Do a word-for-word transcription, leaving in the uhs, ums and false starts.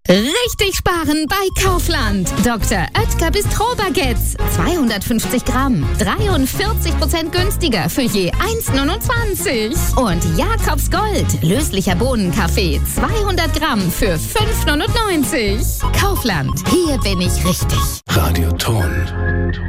Richtig sparen bei Kaufland. Doktor Oetker Bistro-Baguettes. zweihundertfünfzig Gramm. dreiundvierzig Prozent günstiger für je eins Komma neunundzwanzig. Und Jakobs Gold. Löslicher Bohnenkaffee. zweihundert Gramm für fünf Komma neunundneunzig. Kaufland. Hier bin ich richtig. Radio Ton.